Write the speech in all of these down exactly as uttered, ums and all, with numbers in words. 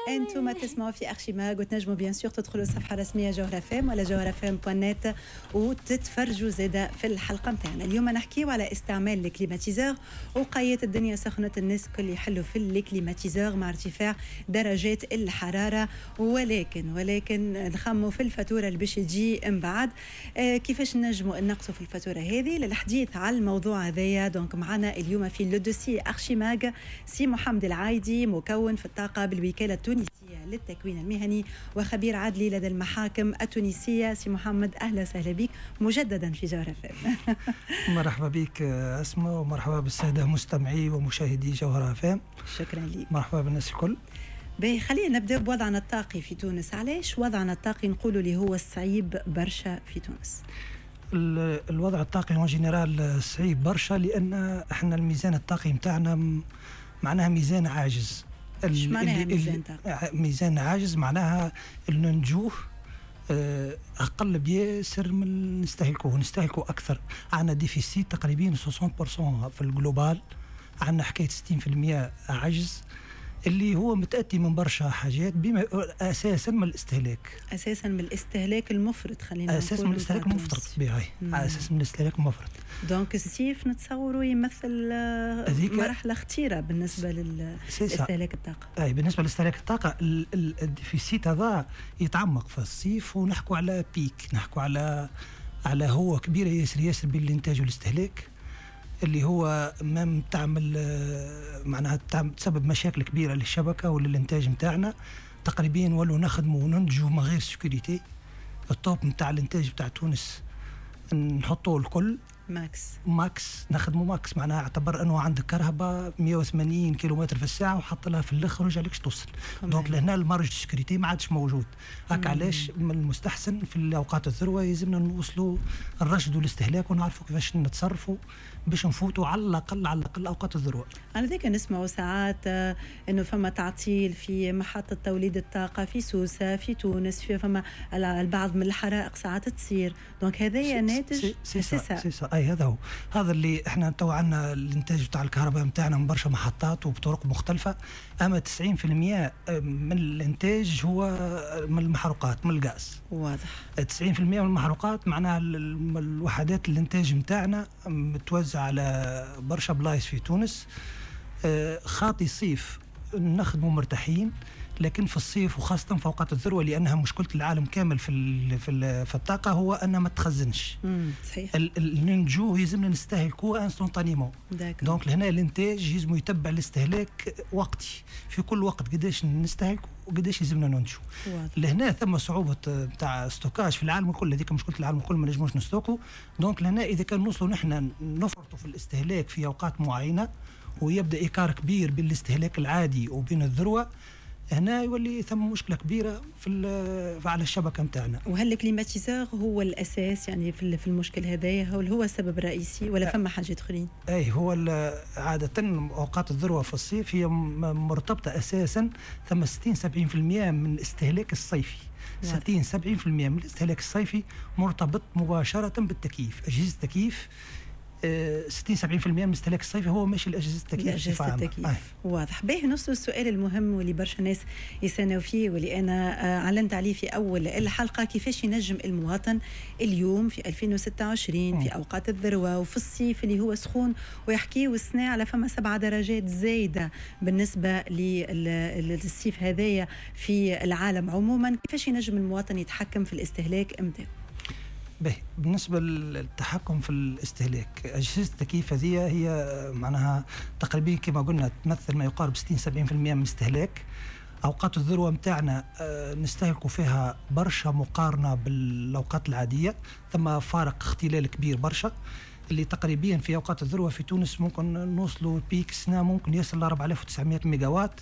انتم تسمعوا في ارشيماغ وتنجموا بيان سور تدخلوا الصفحه الرسميه جوهر اف ام ولا جوهر اف ام دوت نت وتتفرجوا زاده في الحلقه نتاعنا. اليوم نحكيو على استعمال الكليماتيزور. وقايه الدنيا سخنت، الناس الكل يحلوا في الكليماتيزور مع ارتفاع درجات الحراره، ولكن ولكن نخموا في الفاتوره اللي باش تجي من بعد. آه كيفاش نجموا نقصوا في الفاتوره هذه؟ للحديث على الموضوع هذايا دونك معنا اليوم في لو دوسي ارشيماغ سي محمد العايدي، مكون في الطاقه بالوكاله التونسيه للتكوين المهني وخبير عدلي لدى المحاكم التونسيه. سي محمد اهلا وسهلا بك مجددا في جوهر اف ام. مرحبا بك اسماء، ومرحبا بالساده مستمعي ومشاهدي جوهر اف ام. شكرا لك. مرحبا بالناس الكل. باهي خلينا نبدا بوضعنا الطاقي في تونس. علاش وضعنا الطاقي نقولوا اللي هو صعيب برشا في تونس؟ الوضع الطاقي اون جينيرال صعيب برشا لان احنا الميزان الطاقي نتاعنا معناها ميزان عاجز. ايش معناها ميزان طاقي؟ ميزان عاجز معناها انه نجوه اقل بياسر من نستهلكوه نستهلكوه اكثر. عندنا ديفيسيت تقريبا ستين بالمئة في الجلوبال، عندنا حكايه ستين بالمئة عجز اللي هو متأتي من برشا حاجات بما أساسا من الاستهلاك. أساسا من الاستهلاك المفرط، خلينا أساسا من الاستهلاك المفرط طبيعي. أساسا من الاستهلاك المفرط. دونك الصيف نتصوروا يمثل مرحلة خطيرة بالنسبة للاستهلاك الطاقة. أي بالنسبة لاستهلاك الطاقة الديفيسيت هذا يتعمق في الصيف، ونحكوا على بيك، نحكوا على على هو كبيرة ياسر ياسر بين الإنتاج والاستهلاك، اللي هو مام تعمل معناها تسبب مشاكل كبيره للشبكه وللانتاج نتاعنا. تقريبا ولو نخدموا وننتجوا من غير سيكوريتي. التوب نتاع الانتاج بتاع تونس نحطوه الكل ماكس ماكس نخدموا ماكس، معناها اعتبر انه عندك كهرباء مئة وثمانين كيلومتر في الساعه وحط لها في الاخر ورجع لكش توصل. دونك لهنا المارج سيكوريتي ما عادش موجود. هكا علاش من المستحسن في الاوقات الذروه يلزمنا نوصلوا الرشد والاستهلاك ونعرفوا كيفاش نتصرفوا باش نفوتوا على الاقل على الاقل اوقات الذروه. على ذلك نسمعوا ساعات انه فما تعطيل في محطه توليد الطاقه في سوسه في تونس، في فما البعض من الحرائق ساعات تصير. دونك هذايا ناتج سيسا اي هذا هو هذا اللي احنا تو عندنا الانتاج بتاع الكهرباء نتاعنا من برشا محطات وبطرق مختلفه. اما تسعين بالمئة من الانتاج هو من المحروقات، من الغاز. واضح. تسعين بالمئة من المحروقات معناها الوحدات الانتاج نتاعنا متوزع على برشا بلايص في تونس. خاطي الصيف نخدموا مرتاحين، لكن في الصيف وخاصة في أوقات الذروة لأنها مشكلة العالم كامل في ال في, ال في الطاقة هو أنها ما تخزنش. صحيح. ننجوه يلزمنا نستهلكوه انستونتانيمون. دونك لهنا الانتاج يلزم يتبع الاستهلاك وقتي في كل وقت قداش نستهلكوا وقداش يلزمنا ننتجوا. لهنا ثم صعوبة بتاع ستوكاج في العالم الكل، هذيك مشكلة العالم الكل ما نجموش نستوكوا. دونك لهنا إذا كان نوصلوا نحن نفرطوا في الاستهلاك في أوقات معينة ويبدأ إيكار كبير بين الاستهلاك العادي وبين الذروة، هنا يولي ثم مشكله كبيره في على الشبكه نتاعنا. وهل الكليماتيزور هو الاساس يعني في في المشكل هذايا؟ هل هو السبب الرئيسي ولا فما حاجات اخرين؟ اي هو عاده اوقات الذروه في الصيف هي مرتبطه اساسا ثم ستين سبعين بالمئة من الاستهلاك الصيفي. ستين سبعين بالمئة من الاستهلاك الصيفي مرتبط مباشره بالتكييف، اجهزه التكييف. ستين سبعين بالمئة من الاستهلاك الصيفي هو ماشي الأجهزة التكييف. أجهزة التكييف آه. واضح. باهي نوصل السؤال المهم واللي برشا ناس يستناو فيه واللي أنا علنت عليه في أول الحلقة، كيفاش ينجم المواطن اليوم في ألفين وستة وعشرين م. في أوقات الذروة وفي الصيف اللي هو سخون ويحكي والسنة على فما سبعة درجات زايدة بالنسبة للصيف هذايا في العالم عموما، كيفاش ينجم المواطن يتحكم في الاستهلاك متاعه؟ به بالنسبة للتحكم في الاستهلاك، أجهزة التكييف هذه هي معناها تقريبا كما قلنا تمثل ما يقارب ستين سبعين بالمئة من الاستهلاك. أوقات الذروة متاعنا نستهلكوا فيها برشا مقارنة بالأوقات العادية، ثم فارق اختلال كبير برشا اللي تقريبا في أوقات الذروة في تونس ممكن نوصلوا بيك سنة ممكن يصل ل أربعة آلاف وتسعمئة ميجا وات.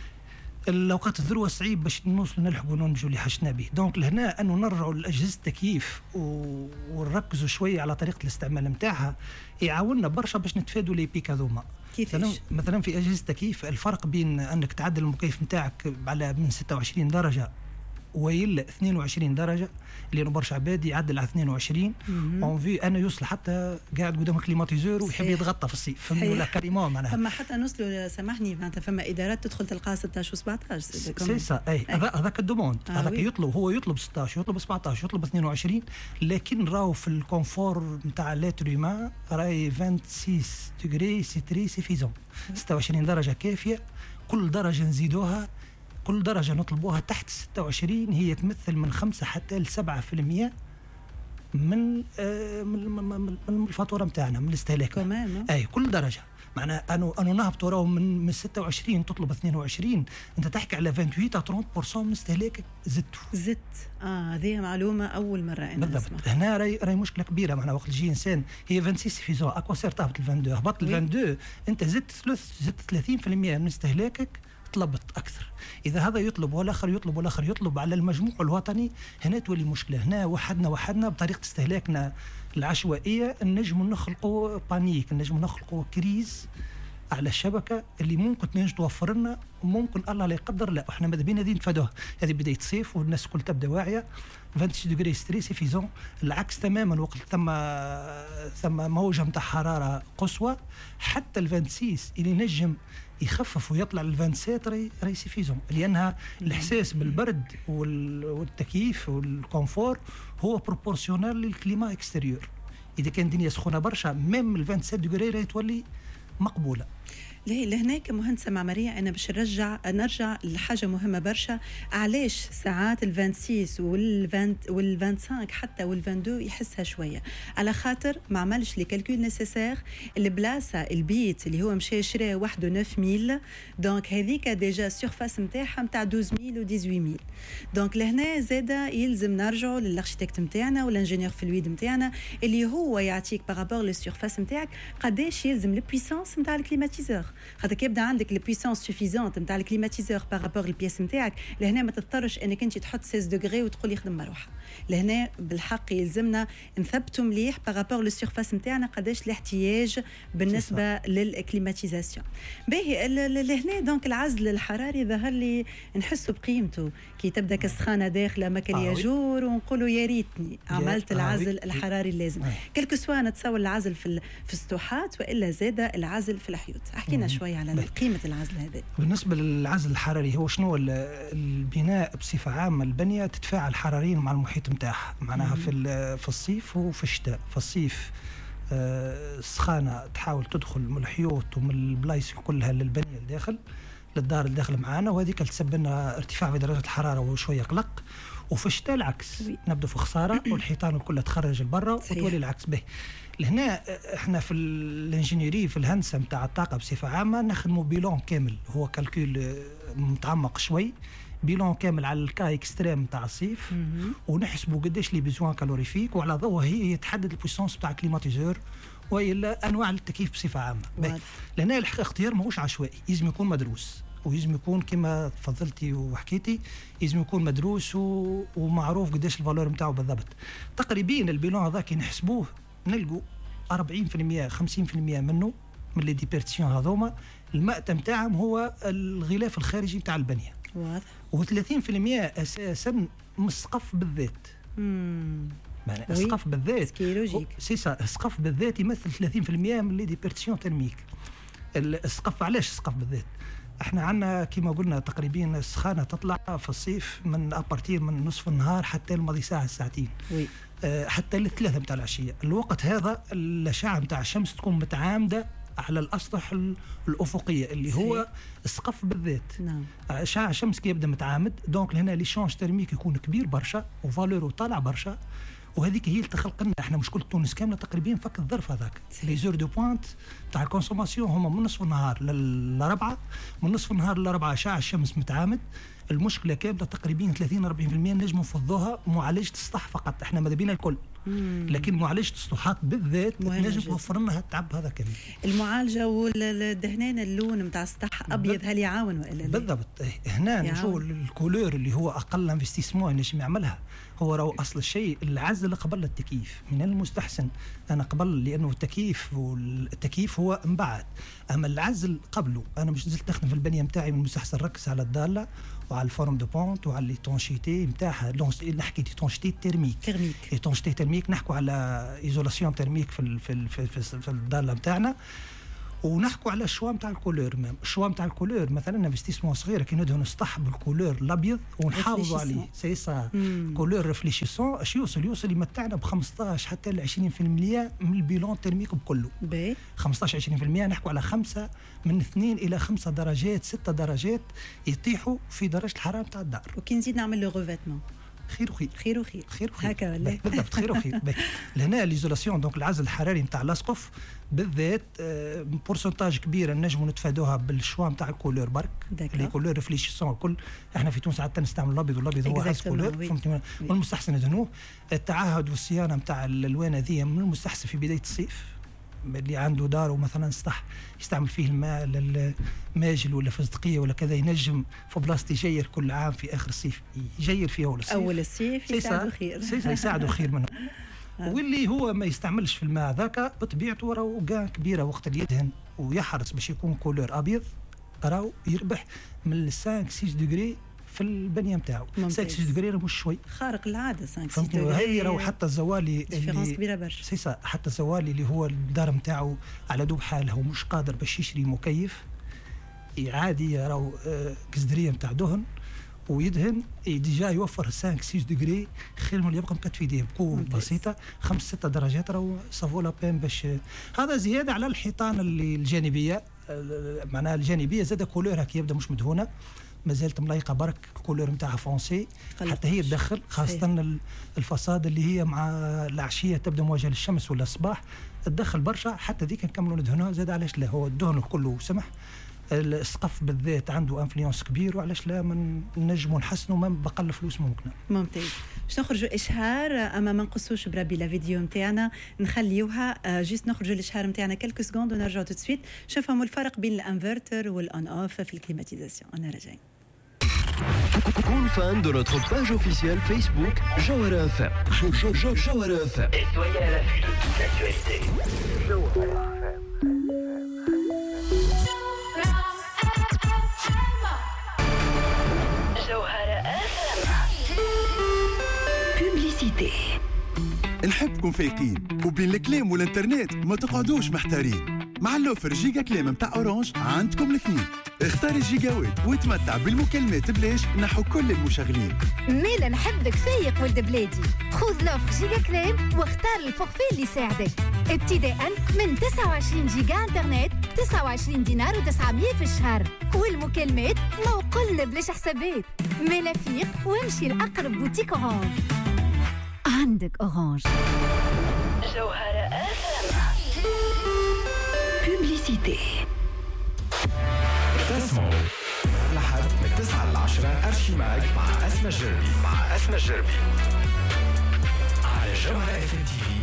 الأوقات الذروة صعيب باش نوصل نلحقوا ننجوا اللي حشنا به. دونك لهنا أنه نرجعوا لأجهزة التكييف ونركزوا شوية على طريقة الاستعمال متاعها يعاوننا برشا باش نتفادوا لي بيك هذوما. كيفاش؟ مثلا في أجهزة التكييف الفرق بين أنك تعدل المكيف متاعك على من ستة وعشرين درجة ويلا اثنين وعشرين درجه لانه برشا عباد يعدل على اثنين وعشرين اون في انه يوصل حتى قاعد قدام الكليماتيزور ويحب يتغطى في الصيف فهمني ولا كريمون معناها. فما حتى نوصلوا سامحني معناتها فما ادارات تدخل تلقى ستة عشر و17 سي سا اي هذاك الدوموند هذاك يطلب هو يطلب ستة عشر يطلب سبعطاش يطلب اثنين وعشرين لكن راهو في الكونفور نتاع لاتر هيومان راهي ستة وعشرين دوغري سي تري سيفيزون ستة وعشرين درجه كافيه. كل درجه نزيدوها كل درجه نطلبوها تحت ستة وعشرين هي تمثل من خمسة حتى ل سبعة بالمئة من آه من, من, من الفاتوره نتاعنا من الاستهلاك. اي كل درجه معناها انه انه نهبطوا راهو من من ستة وعشرين تطلب اثنين وعشرين انت تحكي على ثمانية وعشرين ثلاثين بالمئة من استهلاكك زدت زدت. اه هذه معلومه اول مره انا بالضبط. هنا راهي راهي مشكله كبيره معناها وقت يجي انسان هي ستة وعشرين سيفيزون اكوا سير تهبط ل اثنين وعشرين هبط ل اثنين وعشرين انت زدت ثلث زدت ثلاثين بالمئة من استهلاكك طلبت اكثر. اذا هذا يطلب والاخر يطلب والاخر يطلب على المجموع الوطني هنا تولي مشكله. هنا وحدنا وحدنا بطريقه استهلاكنا العشوائيه نجم نخلقوا بانيك نجم نخلقوا كريز على الشبكه اللي ممكن تنجم توفر لنا وممكن الله لا يقدر لا احنا ماذا بينا دي نتفادوها. هذه بدايه صيف والناس الكل تبدا واعيه ستة وعشرين دوغري ستريس سيفيزون العكس تماما. وقت ثم ثم موجه نتاع حراره قصوى حتى ال ستة وعشرين اللي نجم يخفف ويطلع ل سبعة وعشرين راهي سيفيزون لانها الاحساس بالبرد والتكييف والكونفور هو بروبورسيونال للكليما اكستيريور. اذا كان الدنيا سخونه برشا ميم ال سبعة وعشرين دوغري راهي تولي مقبوله. ليه لهناك مهندسه معماريه انا باش نرجع نرجع لحاجه مهمه برشا. علاش ساعات ال ستة وعشرين وال وال خمسة وعشرين حتى وال اثنين وعشرين يحسها شويه على خاطر ما عملش لي كالكول نيسيسير البلاصه البيت اللي هو مشى شرا وحده تسعة آلاف دونك هذيك ديجا سيرفاس نتاعها نتاع اثنا عشر ألف و ثمانية عشر ألف دونك لهنا زاده يلزم نرجعوا للاركتيكت نتاعنا والانجينيور فلويد نتاعنا اللي هو يعطيك بارابور للسيرفاس نتاعك قداش يلزم البويسانس نتاع الكليماتيزور. خاطر كيبدا عندك لي بويسونس سوفيزونت نتاع الكليماتيزور بارابور البياس نتاعك لهنا ما تضطرش انك انت تحط ستة عشر دوغري وتقول يخدم مروحه. لهنا بالحق يلزمنا نثبتوا مليح بارابور للسيرفاس نتاعنا قداش الاحتياج بالنسبه للكليماتيزاسيون. باهي لهنا دونك العزل الحراري ظهر لي نحسوا بقيمته كي تبدا كسخانه داخله ماكل يجور ونقولوا يا ريتني عملت العزل الحراري اللازم. كلكو سوا نتصور العزل في في السطوحات والا زاده العزل في الحيوط. احكينا شويه على قيمه العزل هذا. بالنسبه للعزل الحراري هو شنو البناء بصفه عامه البنيه تتفاعل حراريا مع المحيط نتاعها معناها في في الصيف وفي الشتاء. في الصيف السخانه آه تحاول تدخل من الحيوط ومن البلايص كلها للبنيه الداخل للدار الداخل معانا وهذيك تسبب لنا ارتفاع في درجه الحراره وشويه قلق. وفي الشتاء العكس نبدا في خساره والحيطان كلها تخرج لبرا وتولي العكس. به لهنا احنا في الانجينيري في الهندسه نتاع الطاقه بصفه عامه نخدموا بيلون كامل هو كالكول متعمق شوي بيلون كامل على الكاي اكستريم نتاع الصيف ونحسبوا قداش لي بيزوان كالوريفيك وعلى ضوء هي يتحدد البويسونس نتاع الكليماتيزور والا انواع التكييف بصفه عامه. لهنا الحقيقه اختيار ماهوش عشوائي يلزم يكون مدروس ويلزم يكون كما تفضلتي وحكيتي يلزم يكون مدروس و... ومعروف قداش الفالور نتاعو بالضبط. تقريبا البيلون هذاك نحسبوه نلقوا أربعين بالمئة خمسين بالمئة منه من لي ديبيرتيون هذوما المأتة نتاعهم هو الغلاف الخارجي نتاع البنيه. واضح. و30 بالمئة اساسا من السقف بالذات. امم معناها السقف بالذات سكيلوجيك سي سا السقف بالذات يمثل ثلاثين بالمئة من لي ديبيرتيون ترميك. السقف علاش السقف بالذات؟ احنا عندنا كما قلنا تقريبا السخانه تطلع في الصيف من ابارتير من نصف النهار حتى الماضي ساعه ساعتين وي. أه حتى الثلاثه نتاع العشيه. الوقت هذا الاشعه نتاع الشمس تكون متعامده على الاسطح الافقيه اللي صحيح. هو السقف بالذات. نعم. اشعه الشمس كي يبدا متعامد دونك هنا لي شونج ترميك يكون كبير برشا وفالورو طالع برشا وهذيك هي اللي تخلق لنا احنا مشكله تونس كامله تقريبا فك الظرف هذاك. لي زور دو بوينت تاع الكونسوماسيون هما من نصف النهار للربعه من نصف النهار للربعه اشعه الشمس متعامد. المشكله كامله تقريبا ثلاثين أربعين بالمئة نجموا نفضوها معالجه السطح فقط. احنا ماذا بينا الكل مم. لكن معالجه السطوحات بالذات نجم توفر لنا التعب هذا كامل. المعالجه والدهنان اللون نتاع السطح ابيض هل يعاون والا بالضبط. هنا نشوف الكولور اللي هو اقل انفستيسمون نجم يعملها هو راهو اصل الشيء العزل قبل التكييف. من المستحسن انا قبل لانه التكييف والتكييف هو من بعد اما العزل قبله. انا مش نزلت نخدم في البنيه نتاعي من المستحسن نركز على الضاله نحكوا على الفورم دو بونت وعلى ليتونشيتي نتاعها. نحكي ليتونشيتي تيرميك تيرميك ليتونشيتي تيرميك نحكوا على ايزولاسيون تيرميك في ال في ال في, في, في الضاله نتاعنا. ونحكوا على الشوا نتاع الكولور. الشوا نتاع الكولور مثلا انفستيسمون صغيره كي ندهنوا السطح بالكولور الابيض ونحافظوا عليه سي سا كولور ريفليشيسون اش يوصل يوصل يمتعنا ب خمسطاش حتى ل عشرين بالمئة من البيلون تيرميك بكله. خمسطاش عشرين بالمئة نحكوا على خمسه من اثنين الى خمسه درجات ستة درجات يطيحوا في درجه الحراره نتاع الدار. وكي نزيد نعمل لو ريفيتمون خير وخير خير وخير خير وخير هكا ولا بالضبط خير وخير. لهنا ليزولاسيون دونك العزل الحراري نتاع الاسقف بالذات آه بورسنتاج كبيره نجموا نتفادوها بالشوا نتاع الكولور برك لي كولور ريفليشيسون الكل. احنا في تونس عاده نستعمل الابيض والابيض هو عز كولور فهمتوا. والمستحسن ندهنوه. التعهد والصيانه نتاع الالوان هذه من المستحسن في بدايه الصيف اللي عنده داره مثلا سطح يستعمل فيه الماء للماجل ولا فزدقيه ولا كذا ينجم في بلاصتي يجير كل عام في اخر الصيف يجير في اول الصيف اول الصيف يساعدوا خير يساعدوا خير منه. واللي هو ما يستعملش في الماء ذاك بطبيعته راهو كاع كبيره وقت اللي يدهن ويحرص باش يكون كولور ابيض راهو يربح من خمسة ستة دوغري في البنيه نتاعو. خمسة ستة دوغري مش شوي خارق العاده. خمسة ستة دوغري هي راهو حتى الزوالي ديفيرونس كبيره برشا. سي حتى الزوالي اللي هو الدار نتاعو على دوب حاله ومش قادر باش يشري مكيف عادي راهو كزدريه نتاع دهن ويدهن ديجا يوفر خمسة ستة دوغري خير من اللي يبقى مكتفي يديه بقوه بسيطه خمسة ستة درجات راهو صافو لا بين باش. هذا زياده على الحيطان اللي الجانبيه معناها الجانبيه زاد كولورها كي يبدا مش مدهونه مازالت ملايقه برك الكولور نتاعها فونسي حتى هي تدخل خاصه الفصاد اللي هي مع العشيه تبدا مواجهه للشمس ولا الصباح تدخل برشا حتى ذيك نكملوا ندهنوها زاد. علاش لا هو الدهن كله سمح السقف بالذات عنده انفلونس كبير وعلاش لا من نجموا نحسنوا ما بقل فلوس ممكنه. ممتاز. باش نخرجوا اشهار اما ما نقصوش بربي لا فيديو نتاعنا نخليوها جيست نخرجوا الاشهار نتاعنا كلكو سكوند ونرجعوا تو سويت نشوفوا الفرق بين الانفرتر والان اوف في الكليماتيزاسيون. انا راجعين. كون فان دو نوتر باج اوفيسيال فيسبوك جوهرة اف ام. جوهرة اف ام. Et soyez à l'affût de toute l'actualité. جوهرة اف ام. نحبكم فايقين وبين الكلام والانترنت ما تقعدوش محتارين. مع اللوفر جيجا كلام متاع اورانج عندكم الاثنين. اختار الجيجاوات وتمتع بالمكالمات بلاش نحو كل المشغلين. ميلا نحبك فايق ولد بلادي. خذ لوفر جيجا كلام واختار الفورفي اللي يساعدك ابتداء من تسعة وعشرين جيجا انترنت تسعة وعشرين دينار وتسعمية في الشهر والمكالمات ما وقلنا بلاش حسابات. ميلا فيق وامشي لأقرب بوتيك اورانج. عندك اورانج. جوهرة اف ام. بوبليسيتي. تسمعوا لحد من تسعة لعشرة أرشيماج مع أسمى الجربي مع أسمى الجربي على جوهرة اف ام تي في.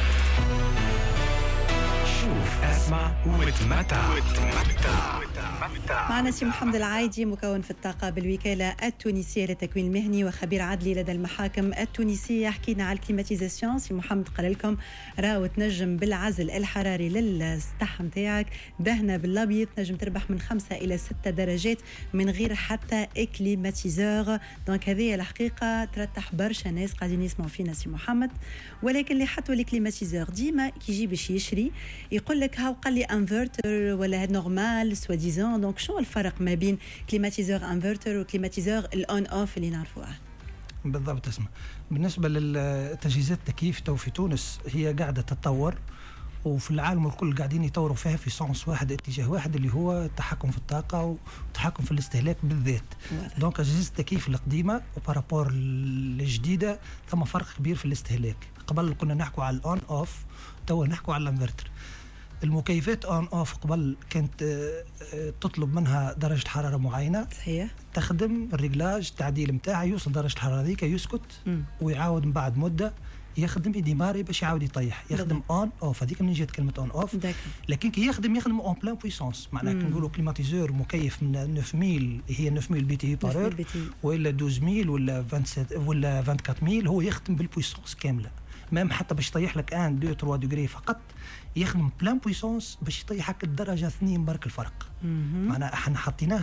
شوف اسمع وتمتع وتمتع. معنا سي محمد العايدي مكون في الطاقة بالوكالة التونسية للتكوين المهني وخبير عدلي لدى المحاكم التونسية. حكينا على الكليماتيزاسيون. سي محمد قال لكم راهو تنجم بالعزل الحراري للسطح نتاعك دهنة بالابيض تنجم تربح من خمسة إلى ستة درجات من غير حتى اكليماتيزور. دونك هذه الحقيقة ترتح برشا ناس قاعدين يسمعوا فينا سي محمد. ولكن اللي حطوا الكليماتيزور ديما كي يجي باش يشري يقول لك هاو قال لي انفرتر ولا نورمال سوا ديزون. دونك شو الفرق ما بين كليماتيزور انفرتر وكليماتيزور الاون اوف اللي نعرفوها؟ بالضبط. اسمع بالنسبه للتجهيزات التكييف تو في تونس هي قاعده تتطور وفي العالم الكل قاعدين يطوروا فيها في سونس واحد اتجاه واحد اللي هو التحكم في الطاقه والتحكم في الاستهلاك بالذات. دونك اجهزه التكييف القديمه وبارابور الجديده ثم فرق كبير في الاستهلاك. قبل كنا نحكوا على الاون اوف تو نحكوا على الانفرتر. المكيفات اون اوف قبل كانت تطلب منها درجه حراره معينه صحيح تخدم الريجلاج التعديل نتاعها يوصل درجه الحراره هذيك يسكت م. ويعاود من بعد مده يخدم يديماري باش يعاود يطيح يخدم اون اوف. هذيك من جهه كلمه اون اوف. لكن كي يخدم يخدم اون بلان بويسونس معناها كي نقولوا كليماتيزور مكيف من تسعة آلاف هي تسعة آلاف بي تي بار ولا اثنا عشر ولا سبعة عشر ولا أربعة وعشرين هو يخدم بالبويسونس كامله. مام حتى باش يطيح لك واحد اثنين ثلاثة دوغري فقط يخدم بلان بويسونس باش يطيحك الدرجه اثنين برك الفرق. معناها احنا حطيناه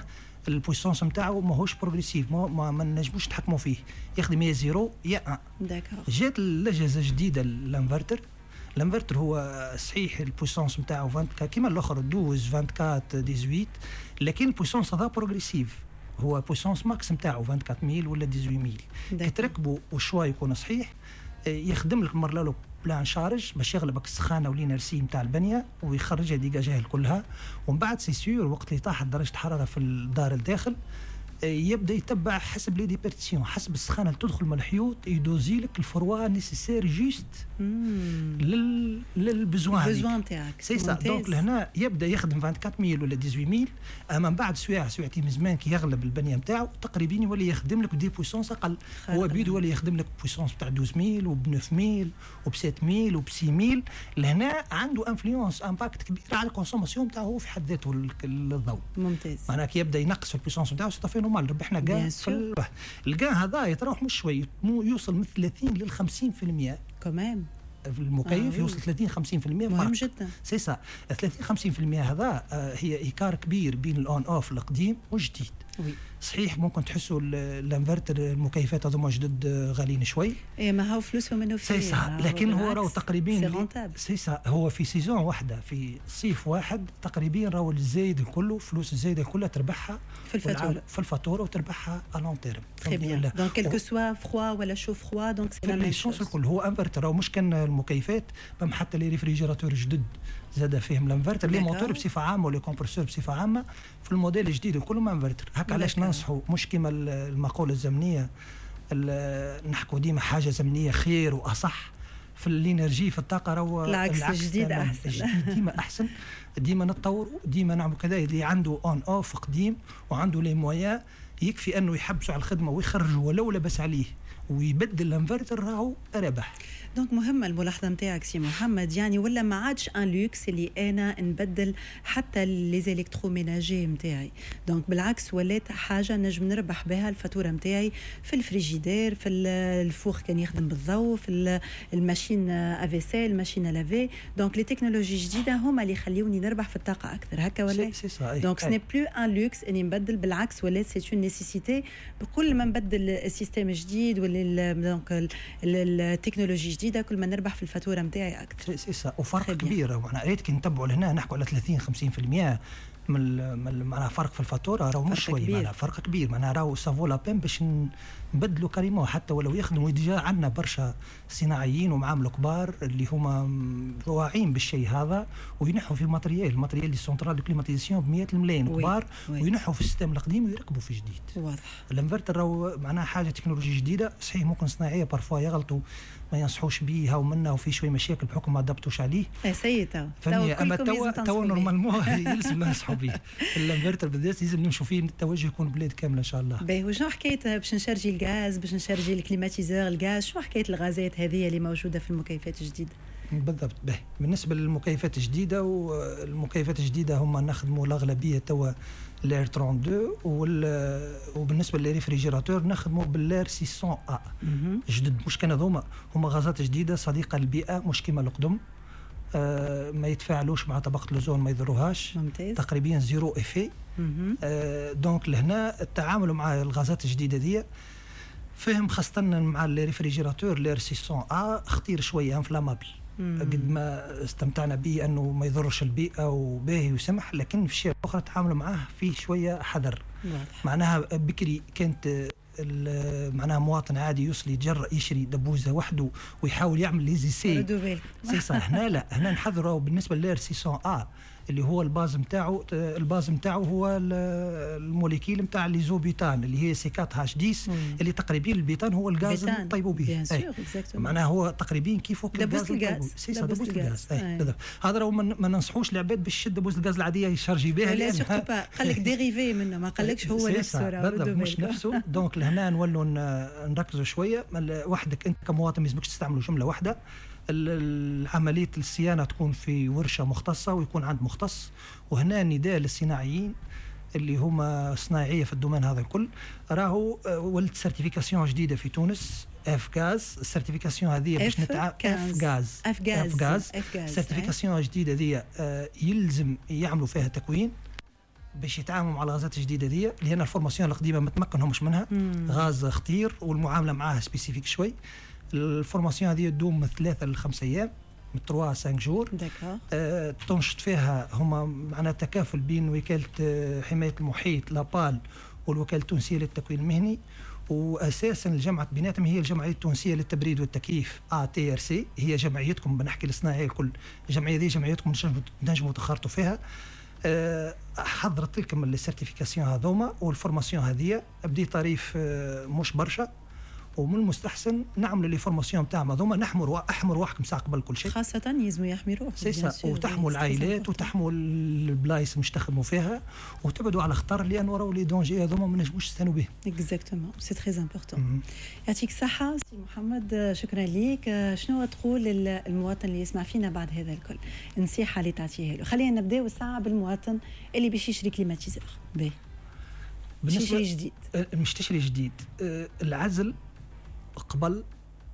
البويسونس نتاعو ماهوش بروغريسيف، ما, ما, ما نجموش نتحكموا فيه، يخدم يا زيرو يا ان. جات الاجهزه الجديده الانفرتر. الانفرتر هو صحيح البويسونس نتاعو كيما الاخر دوز أربعة وعشرين ثمانية عشر، لكن البويسونس هذا بروغريسيف، هو بويسونس ماكس نتاعو أربعة وعشرين ألف ولا ثمانية عشر ألف. كي تركبوا والشوا يكون صحيح يخدم لك مره له بلان شارج باش يغلبك السخانه والانرسي نتاع البنيه ويخرجها ديجاجها كلها، ومن بعد سي سيور وقت اللي طاحت درجه الحراره في الدار الداخل يبدا يتبع حسب لي ديبيرتيسيون، حسب السخانه اللي تدخل من الحيوط يدوزي لك الفروا نيسيسير جوست لل للبزوان البزوان تاعك. سي سا. دونك لهنا يبدا يخدم أربعة وعشرين ألف ولا ثمانية عشر ألف، اما من بعد سوايع سوايعتين من زمان كي يغلب البنيه نتاعو تقريبا يولي يخدم لك دي بويسونس اقل، هو بيدو يولي يخدم لك بويسونس تاع اثنا عشر وب تسعة وب ستمية وب ستمية. لهنا عنده انفلونس امباكت كبير على الكونسوماسيون نتاعو في حد ذاته الضوء. ممتاز. معناها كي يبدا ينقص في البويسونس نتاعو صافي نورمال ربحنا كاع في الكاع هذا يتراوح مش شوي، يوصل من ثلاثين لل خمسين بالمئة كمان في المكيف. آه يوصل ثلاثين خمسين بالمئة مهم جدا. سي سا. ثلاثين خمسين بالمئة هذا آه هي ايكار كبير بين الاون اوف القديم والجديد. وي. صحيح ممكن تحسوا الانفرتر المكيفات هذوما جدد غاليين شوي، اي ما هو فلوسهم منه سي سا، لكن هو راهو تقريبا سي سا هو في سيزون واحده في صيف واحد تقريبا راهو الزايد كله فلوس الزايده كلها تربحها في الفاتوره في الفاتوره وتربحها ا لون تيرم. تري بيان. دونك كيلكو سوا فروا ولا شو فروا دونك سي لا ميم شوز. الكل هو انفرتر، مش كان المكيفات بم حتى لي ريفريجيراتور جدد زاد فيهم الانفرتر، لي موتور بصفه عامه ولي كومبرسور بصفه عامه في الموديل الجديد كلهم انفرتر. هكا علاش ننصحوا مش كيما المقوله الزمنيه نحكوا ديما حاجه زمنيه خير واصح في الانرجي في الطاقه، راهو العكس الجديد احسن. الجديد ديما احسن، ديما نتطوروا ديما نعملوا كذا. اللي عنده اون اوف قديم وعنده لي مويا يكفي انه يحبسوا على الخدمه ويخرجوا ولو لبس عليه ويبدل الانفرتر راهو ربح. دونك مهمه الملاحظه نتاعك سي محمد، يعني ولا ما عادش ان لوكس اللي انا نبدل حتى لي زيليكتروميناجي نتاعي، دونك بالعكس ولات حاجه نجم نربح بها الفاتوره نتاعي في الفريجيدير، في الفوخ كان يخدم بالضوء، في الماشين افيسيل، الماشين لافي. دونك لي تكنولوجي جديده هما اللي يخليوني نربح في الطاقه اكثر. هكا ولا دونك سني بلو ان لوكس اني نبدل، بالعكس ولات سي اون نيسيسيتي. بكل ما نبدل السيستم جديد ولا دونك التكنولوجي جديده كل ما نربح في الفاتوره نتاعي اكثر. سي سا. وفرق كبير. وانا ريت كي نتبعوا لهنا نحكوا على ثلاثين خمسين بالمئة من معناها فرق في الفاتوره، راهو مش شوي، معناها فرق كبير، معناها راهو سافو لا بين باش نبدلوا كريمو حتى ولو يخدموا. ديجا عندنا برشا صناعيين ومعامل كبار اللي هما واعيين بالشيء هذا وينحوا في الماتريال الماتريال دي سونترال دو كليماتيزاسيون بمئات الملايين كبار وينحوا في السيستم القديم ويركبوا في جديد. واضح. الانفرتر راهو معناها حاجه تكنولوجيا جديده صحيح، ممكن صناعيه بارفوا يغلطوا ما ينصحوش بيها ومنها وفي شوي مشاكل بحكم ما ادبتوش عليه. يا سيد تو اما تو تو نورمالمون يلزم ننصحوا به. الانفرتر بالذات لازم نمشوا فيه التوجه يكون بلاد كامله ان شاء الله. باهي. وشنو حكايه باش نشارجي الغاز، باش نشارجي الكليماتيزور الغاز، شنو حكايه الغازات هذه اللي موجوده في المكيفات الجديده؟ بالضبط. باهي. بالنسبه للمكيفات الجديده، والمكيفات الجديده هم نخدموا الاغلبيه توا لير اثنين وعشرين، وبالنسبه للريفريجيراتور نخدموا باللير ستمية ا جدد. مش كان هذوما هما غازات جديده صديقه للبيئه، مش كيما القدم، آه ما يتفاعلوش مع طبقه الاوزون، ما يضروهاش. ممتاز. تقريبا زيرو افي. آه دونك لهنا التعامل مع الغازات الجديده دي فهم خاصه مع الريفريجيراتور لير ستمية ا خطير شويه، انفلامابل. قد ما استمتعنا به انه ما يضرش البيئه وباهي وسمح، لكن في الشيء الاخرى تعاملوا معاه في شويه حذر. واضح. معناها بكري كانت معناها مواطن عادي يوصل يتجرأ يشري دبوزه وحده ويحاول يعمل ليزي سي سي صح. هنا لا، هنا نحذروا بالنسبه للير ستمية ا اللي هو الباز نتاعو الباز نتاعو هو الموليكيل نتاع ليزوبيتان اللي هي سي أربعة إتش عشرة اللي تقريبا البيتان هو الغاز اللي نطيبوا به. معناها هو تقريبا كيفو دبوس الغاز. سي دبوس الغاز. هذا راهو ما ننصحوش العباد باش دبوس الغاز العاديه يشارجي بها، لا سورتو با قال لك ديريفي منه، ما قالكش هو نفسه راه مش نفسه. دونك لهنا نولوا نركزوا شويه. وحدك انت كمواطن ما يلزمكش تستعملوا جمله واحده. عملية الصيانة تكون في ورشة مختصة ويكون عند مختص. وهنا نداء للصناعيين اللي هما صناعية في الدومين هذا الكل، راهو ولد سيرتيفيكاسيون جديدة في تونس اف غاز. السيرتيفيكاسيون هذه باش نتعامل اف غاز اف غاز سيرتيفيكاسيون جديدة هذه يلزم يعملوا فيها تكوين باش يتعاملوا مع الغازات الجديده دي، لان الفورماسيون القديمه ما تمكنهمش منها. مم. غاز خطير والمعامله معاه سبيسيفيك شوي. الفورماسيون هذه تدوم من ثلاثه لخمس ايام، من ثلاثة خمسة جور. آه، تنشط فيها هما معناها تكافل بين وكاله آه حمايه المحيط لابال والوكاله التونسيه للتكوين المهني، واساسا الجامعه بيناتهم هي الجمعيه التونسيه للتبريد والتكييف ا تي ار سي، هي جمعيتكم بنحكي الصناعيه الكل، الجمعيه دي جمعيتكم نجموا تخرطوا فيها. أه حضرت لكم السيرتيفيكاسيون هذوما والفورماسيون هذه بدي طريف أه مش برشا، ومن المستحسن نعملوا لي فورماسيون تاعهم هذوما، نحمر احمر واحكم ساعه قبل كل شيء، خاصه يلزموا يحمي روحهم وتحموا العائلات وتحموا البلايص مش تخدموا فيها، وتبعدوا على خطر، لان وراو لي دونجي هذوما ما نجموش نستنوا به. اكزاكتومون سي تري امبورطون. يعطيك الصحه سي محمد، شكرا ليك. شنو تقول المواطن اللي يسمع فينا بعد هذا الكل، نصيحه اللي تعطيها له؟ خلينا نبداو الساعه بالمواطن اللي باش يشري كليماتيزور. باهي مش تشري جديد، مش تشري جديد. العزل قبل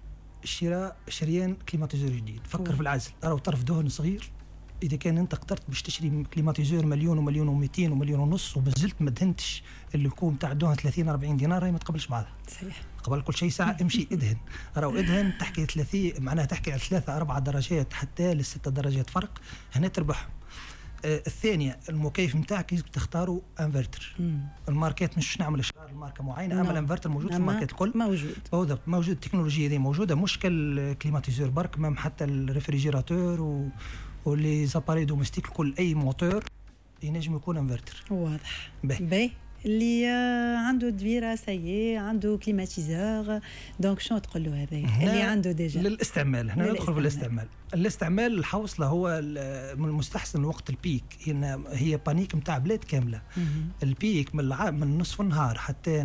شراء شريان كليماتيزور جديد، فكر أوه. في العزل، راهو طرف دهن صغير. اذا كان انت قدرت باش تشتري كليماتيزور مليون ومليون ومئتين ومليون ونص وبزلت ما دهنتش اللي يكون تاع الدهن ثلاثين أربعين دينار، راهي ما تقبلش بعضها. صحيح. قبل كل شيء ساعه امشي ادهن، راهو ادهن تحكي ثلاثين معناها تحكي على ثلاثه اربع درجات حتى لستة درجات فرق، هنا تربح. آه الثانيه المكيف نتاعك لازم تختاروا انفرتر. الماركات مش نعمل اشهار الماركه معينه، اما الانفرتر موجود في الماركات الكل، موجود موجود موجود التكنولوجيا دي موجوده، مش كالكليماتيزور برك، مام حتى الريفريجيراتور و ولي زاباري دوميستيك كل اي موتور ينجم يكون انفرتر. واضح. باهي اللي عنده دويره سيء عنده كليماتيزور، دونك شنو تقول له هذا اللي عنده ديجا للاستعمال؟ هنا ندخل في الاستعمال. الاستعمال الحوصله هو من المستحسن وقت البيك، هنا هي بانيك نتاع بلاد كامله. البيك من الع... من نصف النهار حتى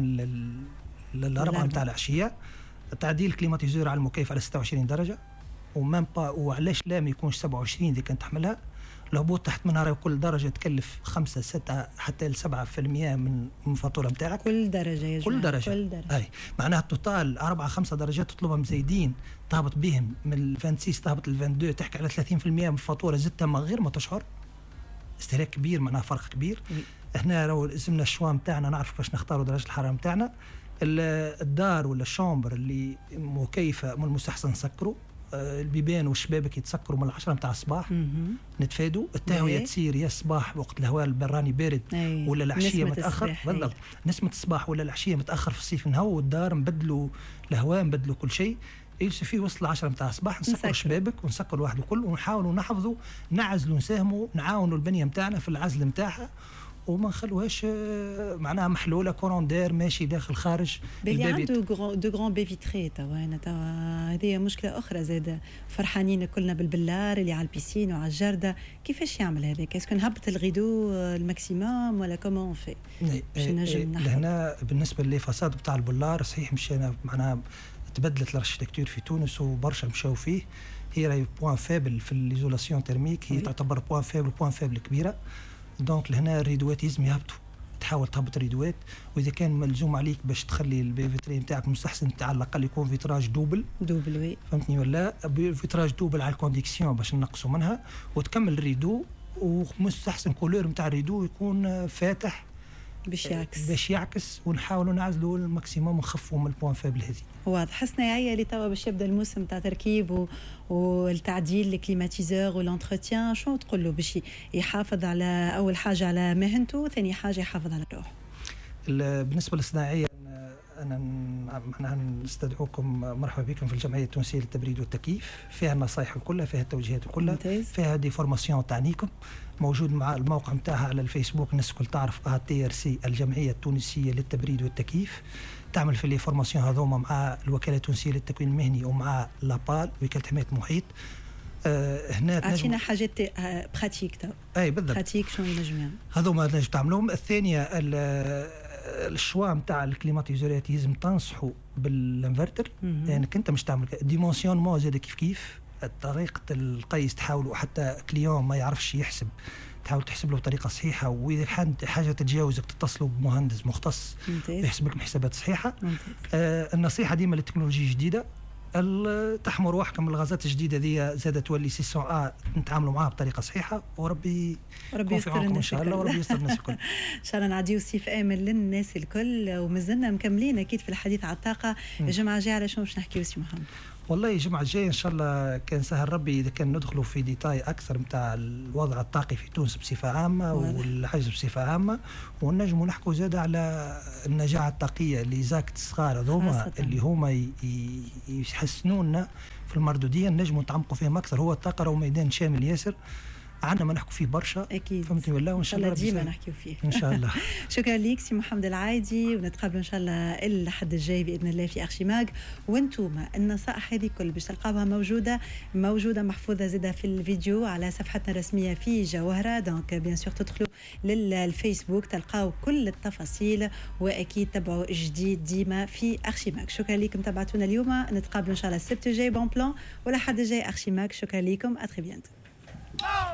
للأربعة نتاع العشيه، تعديل كليماتيزور على المكيف على ستة وعشرين درجه، ومام با وعلاش لا ما يكونش سبعة وعشرين اذا كانت تحملها. الهبوط تحت منها كل درجه تكلف خمسة ستة حتى ل سبعة بالمئة من الفاتوره نتاعك. كل درجه يا جماعه كل درجه, كل درجة. اي معناها التوتال أربعة خمسة درجات تطلبها مزايدين، تهبط بهم من ستة وعشرين تهبط ل اثنين وعشرين، تحكي على ثلاثين بالمئة من الفاتوره زدتها من غير ما تشعر. استهلاك كبير، معناها فرق كبير. م. هنا راهو لازمنا الشوا نتاعنا نعرف باش نختاروا درجه الحراره نتاعنا. الدار ولا الشامبر اللي مكيفه من المستحسن نسكروا، البيبان والشبابك يتسكروا من العشرة متاع الصباح، نتفادوا التهويه تسير يا الصباح وقت الهواء البراني بارد أي. ولا العشيه متاخر. بالضبط، نسمه الصباح ولا العشيه متاخر في الصيف نهو الدار، نبدلوا الهواء نبدلوا كل شيء. يلسو فيه وصل العشرة متاع الصباح نسكروا الشبابك ونسكروا الواحد الكل، ونحاولوا نحفظوا نعزلوا نساهموا نعاونوا البنيه متاعنا في العزل متاعها، وما نخلوهاش معناها محلوله كوروندير ماشي داخل خارج. اللي عنده دو غران بي فيتري توا توا هذه مشكله اخرى زاده. فرحانين كلنا بالبلار اللي على البيسين وعلى الجرده، كيفاش يعمل هذاك؟ اسكو نهبط الغيدو الماكسيموم ولا كومون في باش نجم نحفظ؟ هنا بالنسبه للفساد بتاع البلار صحيح مشينا معناها تبدلت الاركتيكتور في تونس وبرشا مشاو فيه. هي راهي بوان فابل في الايزولاسيون تيرميك، هي تعتبر بوان فابل بوان فابل كبيره. دونك لهنا الريدوات لازم يهبطوا، تحاول تهبط الريدوات، واذا كان ملزوم عليك باش تخلي الفيترين نتاعك مستحسن على الاقل يكون فيتراج دوبل دوبل وي فهمتني ولا فيتراج دوبل على الكونديكسيون باش نقصوا منها، وتكمل الريدو، ومستحسن كولور نتاع الريدو يكون فاتح باش يعكس باش يعكس ونحاولوا نعزلوا الماكسيموم ونخفوا من البوان فابل هذه. واضح. حسنا يعيا اللي توا باش يبدا الموسم تاع تركيب و... والتعديل الكليماتيزور والانتروتيان، شنو تقول له باش يحافظ على اول حاجه على مهنته، ثاني حاجه يحافظ على روحه؟ بالنسبه للصناعيه انا معناها نستدعوكم مرحبا بكم في الجمعيه التونسيه للتبريد والتكييف، فيها النصائح كلها، فيها التوجيهات كلها، فيها دي فورماسيون تعنيكم، موجود مع الموقع نتاعها على الفيسبوك، الناس الكل تعرف ا تي ار سي الجمعيه التونسيه للتبريد والتكييف، تعمل في لي فورماسيون هذوما مع الوكاله التونسيه للتكوين المهني ومع لابال وكاله حمايه المحيط. آه هنا عطينا حاجات براتيك تو. اي بالضبط، براتيك شنو ينجم يعمل؟ هذوما نجم تعملوهم. الثانيه الشوا نتاع الكليماتيزورات لازم تنصحوا بالانفرتر، لانك يعني انت مش تعمل ديمونسيون مو زاد كيف كيف طريقه القيس، تحاولوا حتى كليون ما يعرفش يحسب تحاول تحسب له بطريقه صحيحه، واذا حاجه تتجاوزك تتصلوا بمهندس مختص يحسب لكم حسابات صحيحه. آه النصيحه ديما للتكنولوجيا الجديده تحموا رواحكم الغازات الجديده ذي زادت تولي سيسون ا نتعاملوا معها بطريقه صحيحه وربي ربي يستر الناس ان شاء الله وربي يستر الناس الكل. ان شاء الله نعديو صيف امن للناس الكل ومازلنا مكملين اكيد في الحديث على الطاقه. الجمعه الجايه على شنو باش نحكيو سي محمد؟ والله الجمعة الجاية إن شاء الله كان سهل ربي إذا كان ندخلوا في ديتاي أكثر متاع الوضع الطاقي في تونس بصفة عامة والحجز بصفة عامة، ونجموا نحكوا زاد على النجاعة الطاقية اللي زاكت الصغار هذوما اللي هما يحسنونا في المردودية، نجموا نتعمقوا فيهم أكثر. هو الطاقة راهو ميدان شامل ياسر، عندنا ما نحكوا فيه برشا اكيد فهمتني ولا؟ وان شاء الله ديما نحكيو فيه ان شاء الله. شكرا ليك سي محمد العايدي، ونتقابلوا ان شاء الله الحد الجاي باذن الله في ارشيماج. وانتم النصائح هذه كل باش تلقاوها موجوده موجوده محفوظه زاده في الفيديو على صفحتنا الرسميه في جوهره. دونك بيان سور تدخلوا للفيسبوك تلقاو كل التفاصيل، واكيد تبعوا جديد ديما في ارشيماج. شكرا لكم تابعتونا اليوم، نتقابلوا ان شاء الله السبت الجاي بون بلان ولا حد الجاي ارشيماج. شكرا لكم، اتري بيانتو.